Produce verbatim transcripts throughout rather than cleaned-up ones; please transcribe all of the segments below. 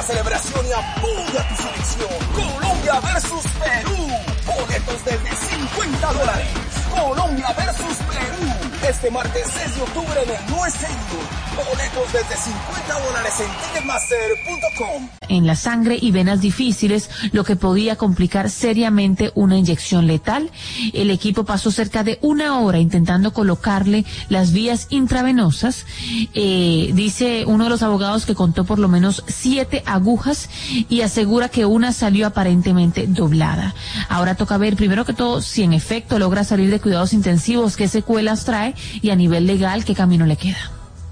la celebración y apoya tu selección. Colombia versus Perú. Boletos desde cincuenta dólares. Colombia versus Perú. Este martes seis de octubre en el Nuez Stadium. Boletos desde cincuenta dólares en ticketmaster punto com. En la sangre y venas difíciles, lo que podía complicar seriamente una inyección letal. El equipo pasó cerca de una hora intentando colocarle las vías intravenosas. Eh, dice uno de los abogados que contó por lo menos siete agujas y asegura que una salió aparentemente doblada. Ahora toca ver, primero que todo, si en efecto logra salir de cuidados intensivos, qué secuelas trae y a nivel legal qué camino le queda.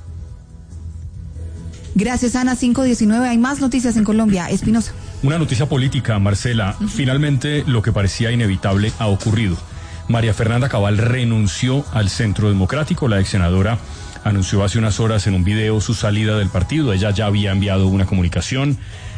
Gracias, Ana. cinco diecinueve. Hay más noticias en Colombia. Espinosa. Una noticia política, Marcela. Uh-huh. Finalmente, lo que parecía inevitable ha ocurrido. María Fernanda Cabal renunció al Centro Democrático. La ex senadora anunció hace unas horas en un video su salida del partido. Ella ya había enviado una comunicación.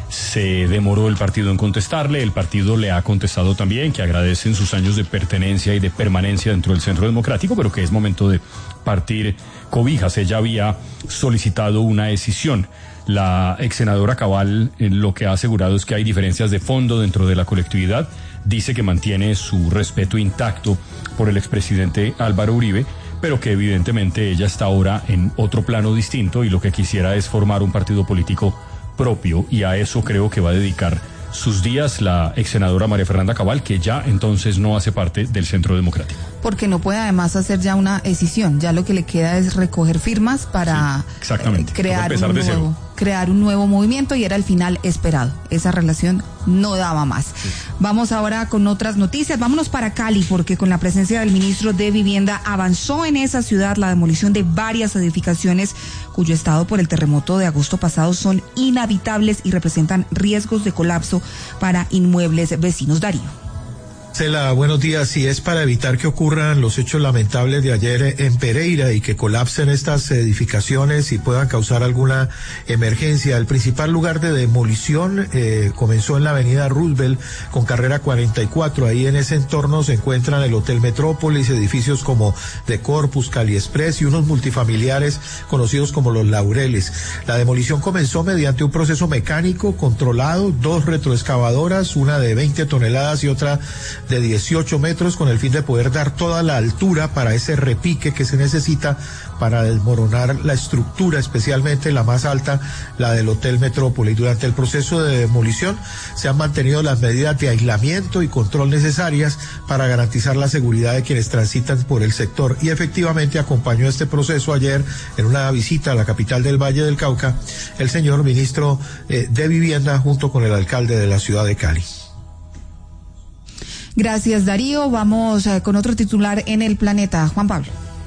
Se demoró el partido en contestarle. El partido le ha contestado también que agradecen sus años de pertenencia y de permanencia dentro del Centro Democrático, pero que es momento de partir cobijas. Ella había solicitado una decisión. La ex senadora Cabal eh, lo que ha asegurado es que hay diferencias de fondo dentro de la colectividad. Dice que mantiene su respeto intacto por el expresidente Álvaro Uribe, pero que evidentemente ella está ahora en otro plano distinto y lo que quisiera es formar un partido político propio, y a eso creo que va a dedicar sus días la ex senadora María Fernanda Cabal, que ya entonces no hace parte del Centro Democrático. Porque no puede además hacer ya una decisión, ya lo que le queda es recoger firmas para sí, eh, crear, un nuevo, crear un nuevo movimiento, y era el final esperado. Esa relación no daba más. Sí. Vamos ahora con otras noticias. Vámonos para Cali, porque con la presencia del ministro de Vivienda avanzó en esa ciudad la demolición de varias edificaciones cuyo estado por el terremoto de agosto pasado son inhabitables y representan riesgos de colapso para inmuebles vecinos. Darío. Cela, buenos días. Sí, es para evitar que ocurran los hechos lamentables de ayer en Pereira y que colapsen estas edificaciones y puedan causar alguna emergencia. El principal lugar de demolición eh, comenzó en la avenida Roosevelt con carrera cuarenta y cuatro. Ahí en ese entorno se encuentran el Hotel Metrópolis, edificios como The Corpus, Cali Express y unos multifamiliares conocidos como Los Laureles. La demolición comenzó mediante un proceso mecánico controlado, dos retroexcavadoras, una de veinte toneladas y otra de dieciocho metros, con el fin de poder dar toda la altura para ese repique que se necesita para desmoronar la estructura, especialmente la más alta, la del Hotel Metrópolis. Durante el proceso de demolición se han mantenido las medidas de aislamiento y control necesarias para garantizar la seguridad de quienes transitan por el sector, y efectivamente acompañó este proceso ayer en una visita a la capital del Valle del Cauca el señor ministro eh, de Vivienda junto con el alcalde de la ciudad de Cali. Gracias, Darío. Vamos eh, con otro titular en El Planeta. Juan Pablo.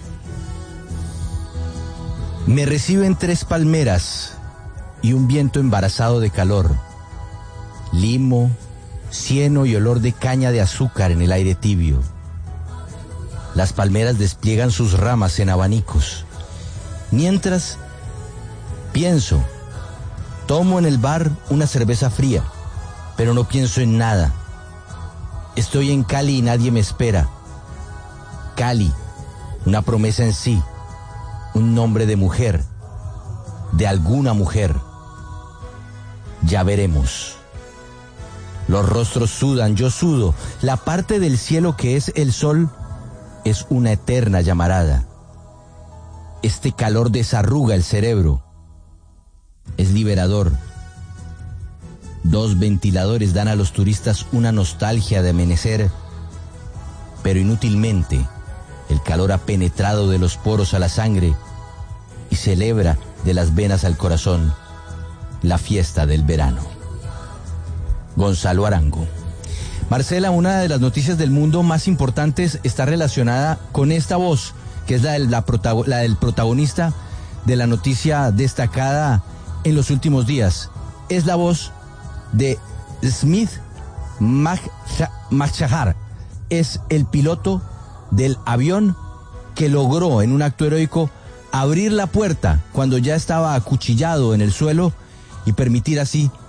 Me reciben tres palmeras y un viento embarazado de calor. Limo, cieno y olor de caña de azúcar en el aire tibio. Las palmeras despliegan sus ramas en abanicos. Mientras, pienso, tomo en el bar una cerveza fría, pero no pienso en nada. Estoy en Cali y nadie me espera. Cali, una promesa en sí, un nombre de mujer, de alguna mujer. Ya veremos. Los rostros sudan, yo sudo. La parte del cielo que es el sol es una eterna llamarada. Este calor desarruga el cerebro. Es liberador. Dos ventiladores dan a los turistas una nostalgia de amanecer, pero inútilmente el calor ha penetrado de los poros a la sangre y celebra de las venas al corazón la fiesta del verano. Gonzalo Arango. Marcela, una de las noticias del mundo más importantes está relacionada con esta voz, que es la del, la protago- la del protagonista de la noticia destacada en los últimos días. Es la voz de Smith Majshahar. Es el piloto del avión que logró en un acto heroico abrir la puerta cuando ya estaba acuchillado en el suelo y permitir así